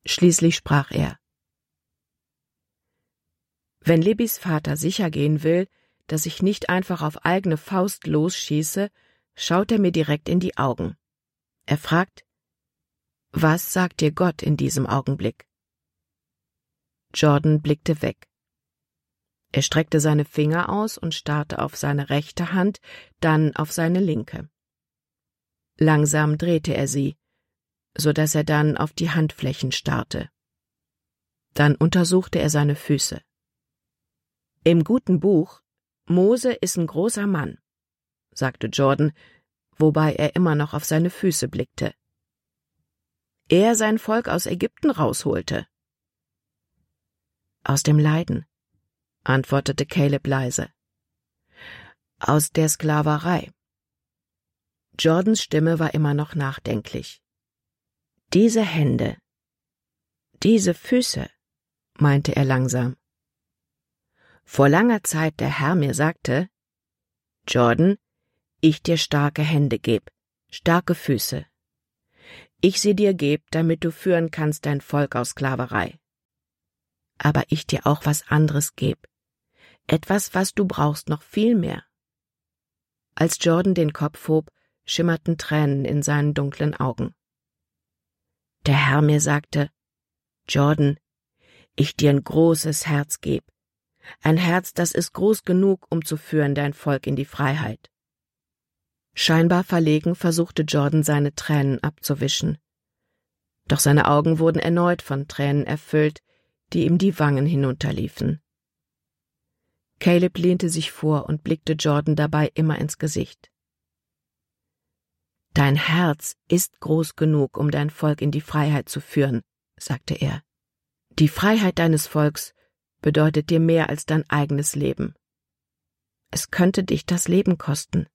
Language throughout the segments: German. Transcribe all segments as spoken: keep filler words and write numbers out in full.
Schließlich sprach er: »Wenn Libbys Vater sicher gehen will, dass ich nicht einfach auf eigene Faust losschieße, schaut er mir direkt in die Augen. Er fragt: »Was sagt dir Gott in diesem Augenblick?« Jordan blickte weg. Er streckte seine Finger aus und starrte auf seine rechte Hand, dann auf seine linke. Langsam drehte er sie, so dass er dann auf die Handflächen starrte. Dann untersuchte er seine Füße. »Im guten Buch »Mose ist ein großer Mann«, sagte Jordan, wobei er immer noch auf seine Füße blickte. »Er sein Volk aus Ägypten rausholte.« »Aus dem Leiden«, antwortete Caleb leise. »Aus der Sklaverei.« Jordans Stimme war immer noch nachdenklich. »Diese Hände, diese Füße«, meinte er langsam. »Vor langer Zeit der Herr mir sagte: Jordan, ich dir starke Hände geb, starke Füße. Ich sie dir geb, damit du führen kannst dein Volk aus Sklaverei. Aber ich dir auch was anderes geb, etwas, was du brauchst, noch viel mehr.« Als Jordan den Kopf hob, schimmerten Tränen in seinen dunklen Augen. »Der Herr mir sagte: Jordan, ich dir ein großes Herz geb, ein Herz, das ist groß genug, um zu führen dein Volk in die Freiheit.« Scheinbar verlegen versuchte Jordan, seine Tränen abzuwischen. Doch seine Augen wurden erneut von Tränen erfüllt, die ihm die Wangen hinunterliefen. Caleb lehnte sich vor und blickte Jordan dabei immer ins Gesicht. »Dein Herz ist groß genug, um dein Volk in die Freiheit zu führen«, sagte er. »Die Freiheit deines Volks bedeutet dir mehr als dein eigenes Leben. Es könnte dich das Leben kosten.«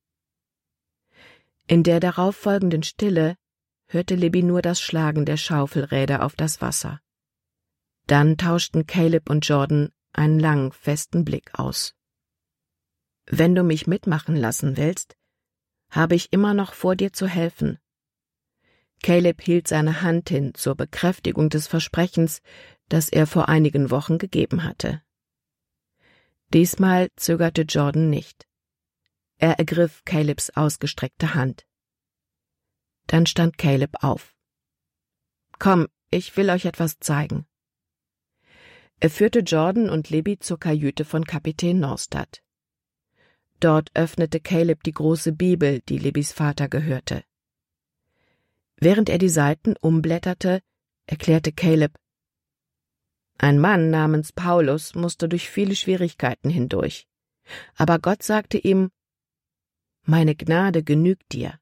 In der darauffolgenden Stille hörte Libby nur das Schlagen der Schaufelräder auf das Wasser. Dann tauschten Caleb und Jordan einen langen, festen Blick aus. »Wenn du mich mitmachen lassen willst, habe ich immer noch vor, dir zu helfen.« Caleb hielt seine Hand hin zur Bekräftigung des Versprechens, das er vor einigen Wochen gegeben hatte. Diesmal zögerte Jordan nicht. Er ergriff Calebs ausgestreckte Hand. Dann stand Caleb auf. »Komm, ich will euch etwas zeigen.« Er führte Jordan und Libby zur Kajüte von Kapitän Norstad. Dort öffnete Caleb die große Bibel, die Libbys Vater gehörte. Während er die Seiten umblätterte, erklärte Caleb: »Ein Mann namens Paulus musste durch viele Schwierigkeiten hindurch. Aber Gott sagte ihm: »Meine Gnade genügt dir.«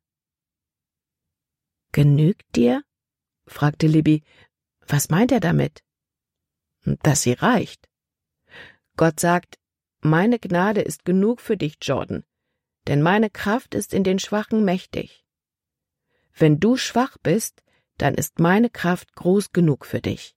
»Genügt dir?« fragte Libby. »Was meint er damit?« »Dass sie reicht. Gott sagt: »Meine Gnade ist genug für dich, Jordan, denn meine Kraft ist in den Schwachen mächtig. Wenn du schwach bist, dann ist meine Kraft groß genug für dich.«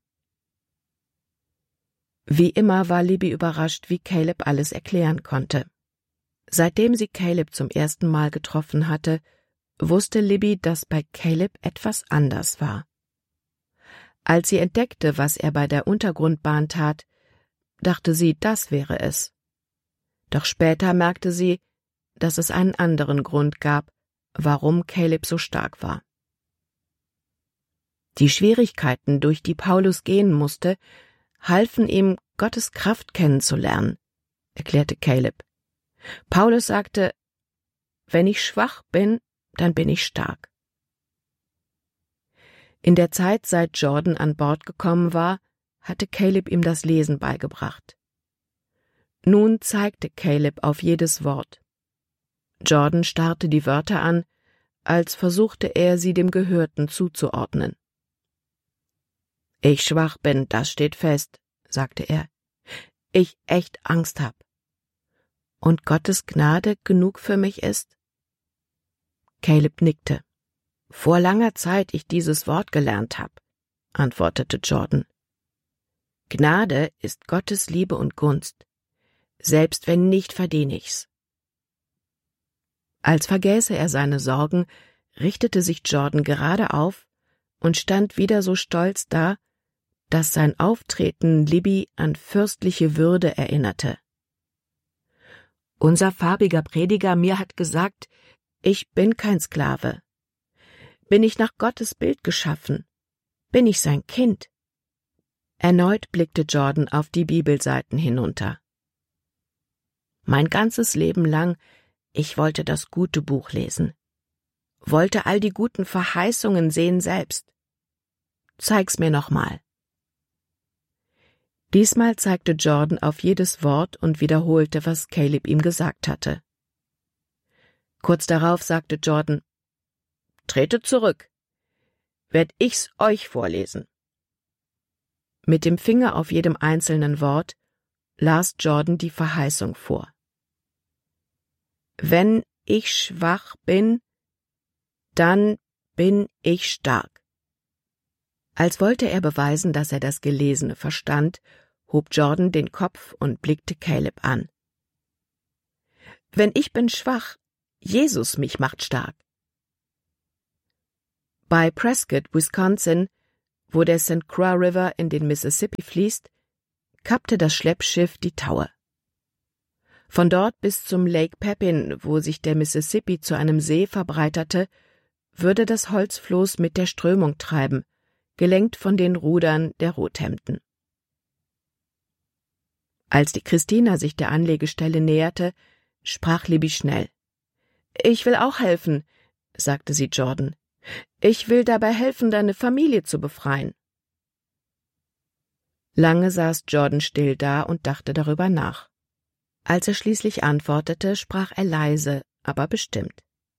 Wie immer war Libby überrascht, wie Caleb alles erklären konnte. Seitdem sie Caleb zum ersten Mal getroffen hatte, wusste Libby, dass bei Caleb etwas anders war. Als sie entdeckte, was er bei der Untergrundbahn tat, dachte sie, das wäre es. Doch später merkte sie, dass es einen anderen Grund gab, warum Caleb so stark war. Die Schwierigkeiten, durch die Paulus gehen musste, halfen ihm, Gottes Kraft kennenzulernen, erklärte Caleb. Paulus sagte: »Wenn ich schwach bin, dann bin ich stark.« In der Zeit, seit Jordan an Bord gekommen war, hatte Caleb ihm das Lesen beigebracht. Nun zeigte Caleb auf jedes Wort. Jordan starrte die Wörter an, als versuchte er, sie dem Gehörten zuzuordnen. »Ich schwach bin, das steht fest«, sagte er. »Ich echt Angst hab. Und Gottes Gnade genug für mich ist?« Caleb nickte. »Vor langer Zeit ich dieses Wort gelernt hab«, antwortete Jordan. »Gnade ist Gottes Liebe und Gunst, selbst wenn nicht verdiene ich's.« Als vergäße er seine Sorgen, richtete sich Jordan gerade auf und stand wieder so stolz da, dass sein Auftreten Libby an fürstliche Würde erinnerte. »Unser farbiger Prediger mir hat gesagt, ich bin kein Sklave. Bin ich nach Gottes Bild geschaffen? Bin ich sein Kind?« Erneut blickte Jordan auf die Bibelseiten hinunter. »Mein ganzes Leben lang, ich wollte das gute Buch lesen. Wollte all die guten Verheißungen sehen selbst. Zeig's mir nochmal.« Diesmal zeigte Jordan auf jedes Wort und wiederholte, was Caleb ihm gesagt hatte. Kurz darauf sagte Jordan: »Tretet zurück. Werd ich's euch vorlesen.« Mit dem Finger auf jedem einzelnen Wort las Jordan die Verheißung vor. »Wenn ich schwach bin, dann bin ich stark.« Als wollte er beweisen, dass er das Gelesene verstand, hob Jordan den Kopf und blickte Caleb an. »Wenn ich bin schwach, Jesus mich macht stark.« Bei Prescott, Wisconsin, wo der Sankt Croix River in den Mississippi fließt, kappte das Schleppschiff die Taue. Von dort bis zum Lake Pepin, wo sich der Mississippi zu einem See verbreiterte, würde das Holzfloß mit der Strömung treiben, gelenkt von den Rudern der Rothemden. Als die Christina sich der Anlegestelle näherte, sprach Libby schnell. »Ich will auch helfen«, sagte sie Jordan. »Ich will dabei helfen, deine Familie zu befreien.« Lange saß Jordan still da und dachte darüber nach. Als er schließlich antwortete, sprach er leise, aber bestimmt.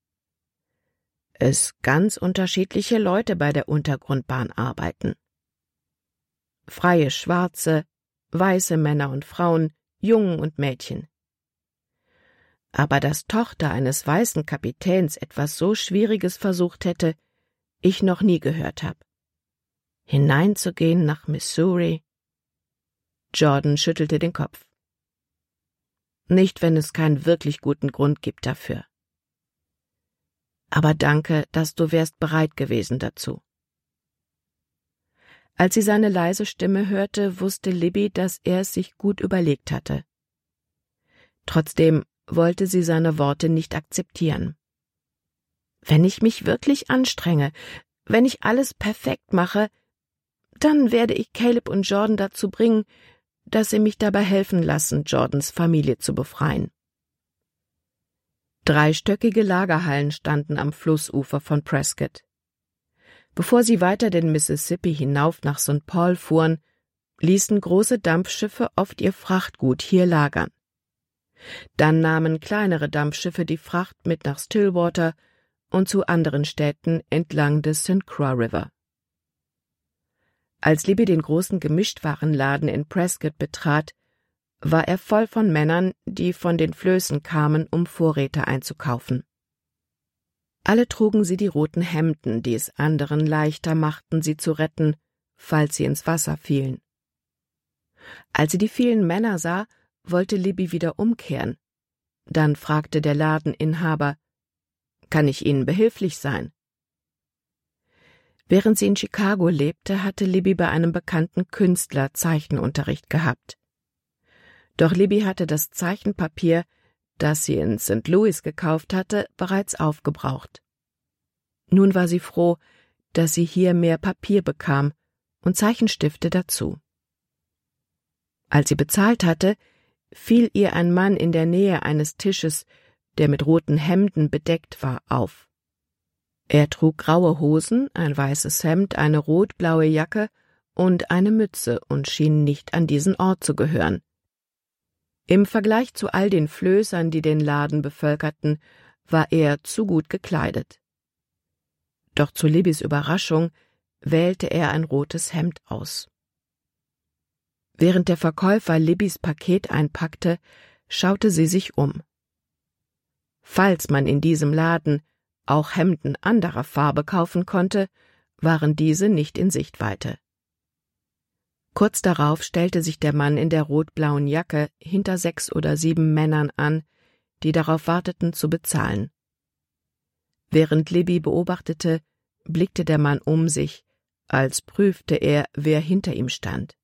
»Es ganz unterschiedliche Leute bei der Untergrundbahn arbeiten. Freie Schwarze, weiße Männer und Frauen, Jungen und Mädchen. Aber dass Tochter eines weißen Kapitäns etwas so Schwieriges versucht hätte, ich noch nie gehört habe. Hineinzugehen nach Missouri.« Jordan schüttelte den Kopf. »Nicht, wenn es keinen wirklich guten Grund gibt dafür. Aber danke, dass du wärst bereit gewesen dazu.« Als sie seine leise Stimme hörte, wusste Libby, dass er es sich gut überlegt hatte. Trotzdem wollte sie seine Worte nicht akzeptieren. »Wenn ich mich wirklich anstrenge, wenn ich alles perfekt mache, dann werde ich Caleb und Jordan dazu bringen, dass sie mich dabei helfen lassen, Jordans Familie zu befreien.« Dreistöckige Lagerhallen standen am Flussufer von Prescott. Bevor sie weiter den Mississippi hinauf nach Sankt Paul fuhren, ließen große Dampfschiffe oft ihr Frachtgut hier lagern. Dann nahmen kleinere Dampfschiffe die Fracht mit nach Stillwater und zu anderen Städten entlang des Sankt Croix River. Als Libby den großen Gemischtwarenladen in Prescott betrat, war er voll von Männern, die von den Flößen kamen, um Vorräte einzukaufen. Alle trugen sie die roten Hemden, die es anderen leichter machten, sie zu retten, falls sie ins Wasser fielen. Als sie die vielen Männer sah, wollte Libby wieder umkehren. Dann fragte der Ladeninhaber, »Kann ich Ihnen behilflich sein?« Während sie in Chicago lebte, hatte Libby bei einem bekannten Künstler Zeichenunterricht gehabt. Doch Libby hatte das Zeichenpapier, das sie in Sankt Louis gekauft hatte, bereits aufgebraucht. Nun war sie froh, dass sie hier mehr Papier bekam und Zeichenstifte dazu. Als sie bezahlt hatte, fiel ihr ein Mann in der Nähe eines Tisches, der mit roten Hemden bedeckt war, auf. Er trug graue Hosen, ein weißes Hemd, eine rot-blaue Jacke und eine Mütze und schien nicht an diesen Ort zu gehören. Im Vergleich zu all den Flößern, die den Laden bevölkerten, war er zu gut gekleidet. Doch zu Libbys Überraschung wählte er ein rotes Hemd aus. Während der Verkäufer Libbys Paket einpackte, schaute sie sich um. Falls man in diesem Laden auch Hemden anderer Farbe kaufen konnte, waren diese nicht in Sichtweite. Kurz darauf stellte sich der Mann in der rot-blauen Jacke hinter sechs oder sieben Männern an, die darauf warteten zu bezahlen. Während Libby beobachtete, blickte der Mann um sich, als prüfte er, wer hinter ihm stand.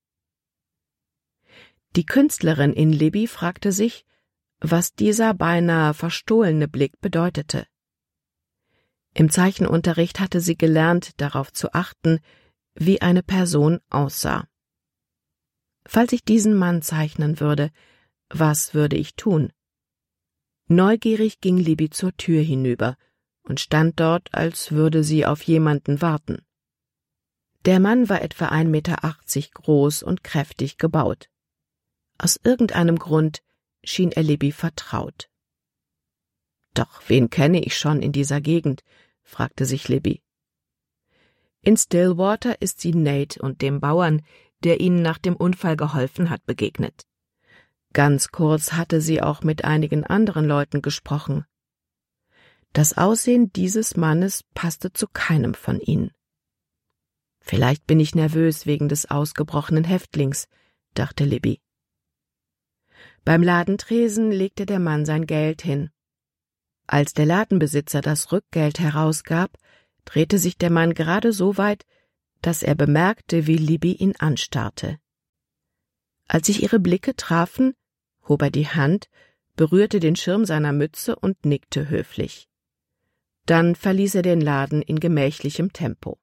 Die Künstlerin in Libby fragte sich, was dieser beinahe verstohlene Blick bedeutete. Im Zeichenunterricht hatte sie gelernt, darauf zu achten, wie eine Person aussah. Falls ich diesen Mann zeichnen würde, was würde ich tun? Neugierig ging Libby zur Tür hinüber und stand dort, als würde sie auf jemanden warten. Der Mann war etwa ein Meter achtzig groß und kräftig gebaut. Aus irgendeinem Grund schien er Libby vertraut. »Doch wen kenne ich schon in dieser Gegend?« fragte sich Libby. In Stillwater ist sie Nate und dem Bauern, der ihnen nach dem Unfall geholfen hat, begegnet. Ganz kurz hatte sie auch mit einigen anderen Leuten gesprochen. Das Aussehen dieses Mannes passte zu keinem von ihnen. »Vielleicht bin ich nervös wegen des ausgebrochenen Häftlings«, dachte Libby. Beim Ladentresen legte der Mann sein Geld hin. Als der Ladenbesitzer das Rückgeld herausgab, drehte sich der Mann gerade so weit, dass er bemerkte, wie Libby ihn anstarrte. Als sich ihre Blicke trafen, hob er die Hand, berührte den Schirm seiner Mütze und nickte höflich. Dann verließ er den Laden in gemächlichem Tempo.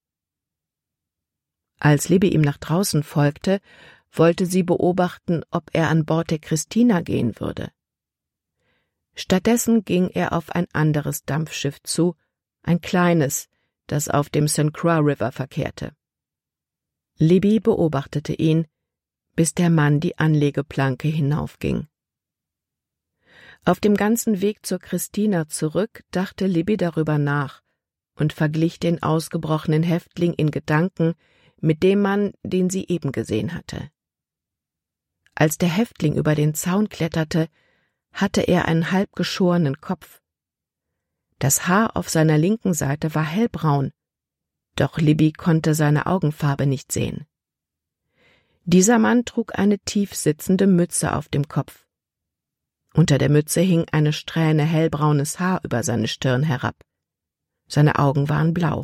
Als Libby ihm nach draußen folgte, wollte sie beobachten, ob er an Bord der Christina gehen würde. Stattdessen ging er auf ein anderes Dampfschiff zu, ein kleines, das auf dem Sankt Croix River verkehrte. Libby beobachtete ihn, bis der Mann die Anlegeplanke hinaufging. Auf dem ganzen Weg zur Christina zurück dachte Libby darüber nach und verglich den ausgebrochenen Häftling in Gedanken mit dem Mann, den sie eben gesehen hatte. Als der Häftling über den Zaun kletterte, hatte er einen halb geschorenen Kopf. Das Haar auf seiner linken Seite war hellbraun, doch Libby konnte seine Augenfarbe nicht sehen. Dieser Mann trug eine tief sitzende Mütze auf dem Kopf. Unter der Mütze hing eine Strähne hellbraunes Haar über seine Stirn herab. Seine Augen waren blau.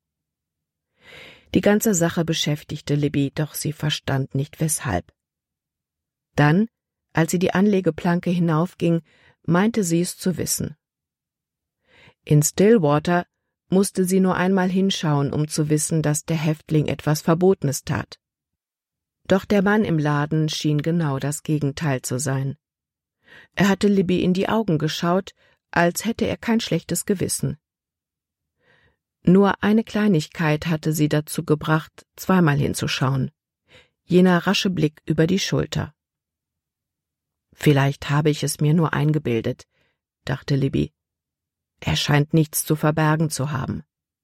Die ganze Sache beschäftigte Libby, doch sie verstand nicht weshalb. Dann, als sie die Anlegeplanke hinaufging, meinte sie es zu wissen. In Stillwater musste sie nur einmal hinschauen, um zu wissen, dass der Häftling etwas Verbotenes tat. Doch der Mann im Laden schien genau das Gegenteil zu sein. Er hatte Libby in die Augen geschaut, als hätte er kein schlechtes Gewissen. Nur eine Kleinigkeit hatte sie dazu gebracht, zweimal hinzuschauen. Jener rasche Blick über die Schulter. »Vielleicht habe ich es mir nur eingebildet«, dachte Libby. »Er scheint nichts zu verbergen zu haben.«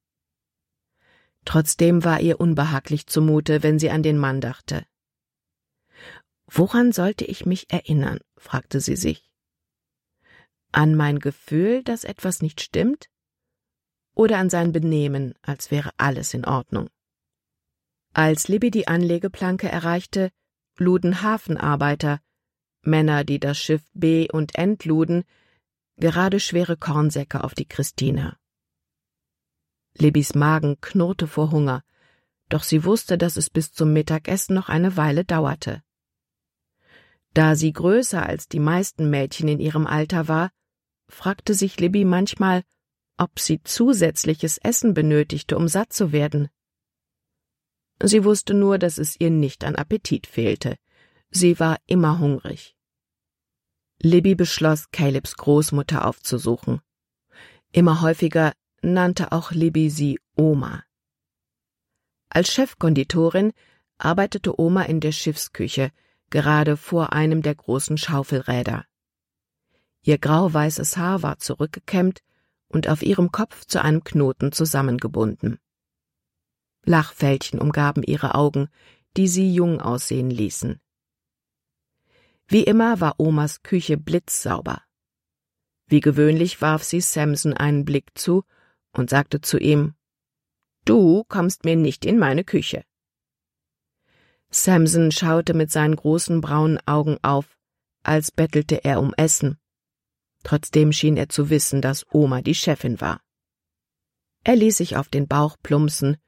Trotzdem war ihr unbehaglich zumute, wenn sie an den Mann dachte. »Woran sollte ich mich erinnern?« fragte sie sich. »An mein Gefühl, dass etwas nicht stimmt? Oder an sein Benehmen, als wäre alles in Ordnung?« Als Libby die Anlegeplanke erreichte, luden Hafenarbeiter, Männer, die das Schiff be- und entluden, gerade schwere Kornsäcke auf die Christina. Libbys Magen knurrte vor Hunger, doch sie wusste, dass es bis zum Mittagessen noch eine Weile dauerte. Da sie größer als die meisten Mädchen in ihrem Alter war, fragte sich Libby manchmal, ob sie zusätzliches Essen benötigte, um satt zu werden. Sie wusste nur, dass es ihr nicht an Appetit fehlte. Sie war immer hungrig. Libby beschloss, Calebs Großmutter aufzusuchen. Immer häufiger nannte auch Libby sie Oma. Als Chefkonditorin arbeitete Oma in der Schiffsküche, gerade vor einem der großen Schaufelräder. Ihr grau-weißes Haar war zurückgekämmt und auf ihrem Kopf zu einem Knoten zusammengebunden. Lachfältchen umgaben ihre Augen, die sie jung aussehen ließen. Wie immer war Omas Küche blitzsauber. Wie gewöhnlich warf sie Samson einen Blick zu und sagte zu ihm, »Du kommst mir nicht in meine Küche.« Samson schaute mit seinen großen braunen Augen auf, als bettelte er um Essen. Trotzdem schien er zu wissen, dass Oma die Chefin war. Er ließ sich auf den Bauch plumpsen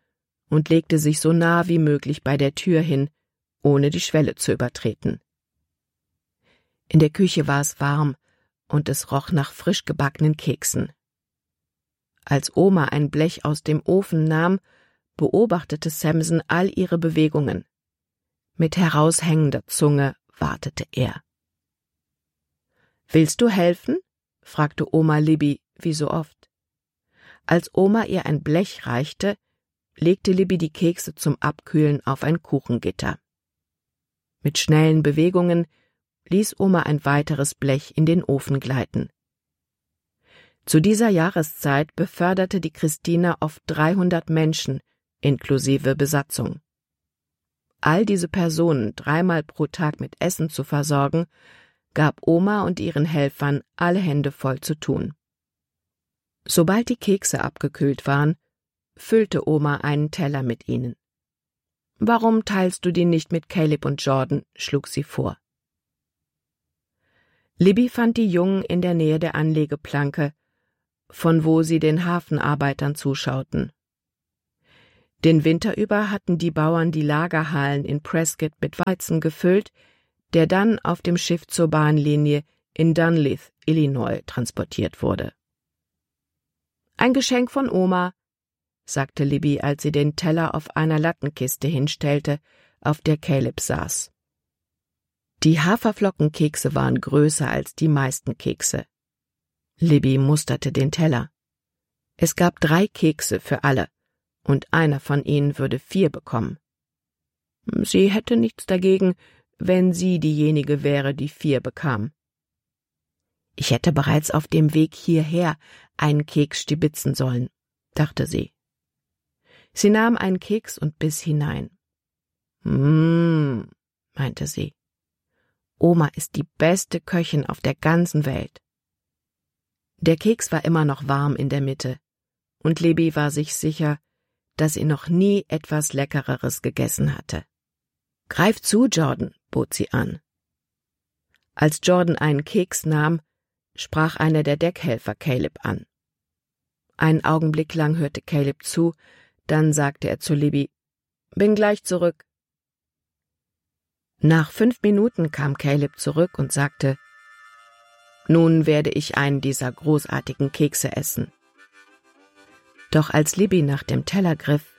und legte sich so nah wie möglich bei der Tür hin, ohne die Schwelle zu übertreten. In der Küche war es warm und es roch nach frisch gebackenen Keksen. Als Oma ein Blech aus dem Ofen nahm, beobachtete Samson all ihre Bewegungen. Mit heraushängender Zunge wartete er. »Willst du helfen?« fragte Oma Libby, wie so oft. Als Oma ihr ein Blech reichte, legte Libby die Kekse zum Abkühlen auf ein Kuchengitter. Mit schnellen Bewegungen ließ Oma ein weiteres Blech in den Ofen gleiten. Zu dieser Jahreszeit beförderte die Christina oft dreihundert Menschen, inklusive Besatzung. All diese Personen dreimal pro Tag mit Essen zu versorgen, gab Oma und ihren Helfern alle Hände voll zu tun. Sobald die Kekse abgekühlt waren, füllte Oma einen Teller mit ihnen. »Warum teilst du die nicht mit Caleb und Jordan?« schlug sie vor. Libby fand die Jungen in der Nähe der Anlegeplanke, von wo sie den Hafenarbeitern zuschauten. Den Winter über hatten die Bauern die Lagerhallen in Prescott mit Weizen gefüllt, der dann auf dem Schiff zur Bahnlinie in Dunleith, Illinois, transportiert wurde. »Ein Geschenk von Oma«, sagte Libby, als sie den Teller auf einer Lattenkiste hinstellte, auf der Caleb saß. Die Haferflockenkekse waren größer als die meisten Kekse. Libby musterte den Teller. Es gab drei Kekse für alle, und einer von ihnen würde vier bekommen. Sie hätte nichts dagegen, wenn sie diejenige wäre, die vier bekam. »Ich hätte bereits auf dem Weg hierher einen Keks stibitzen sollen«, dachte sie. Sie nahm einen Keks und biss hinein. »Mmm«, meinte sie. »Oma ist die beste Köchin auf der ganzen Welt.« Der Keks war immer noch warm in der Mitte, und Libby war sich sicher, dass sie noch nie etwas Leckereres gegessen hatte. »Greif zu, Jordan«, bot sie an. Als Jordan einen Keks nahm, sprach einer der Deckhelfer Caleb an. Einen Augenblick lang hörte Caleb zu, dann sagte er zu Libby, »Bin gleich zurück.« Nach fünf Minuten kam Caleb zurück und sagte, »Nun werde ich einen dieser großartigen Kekse essen.« Doch als Libby nach dem Teller griff,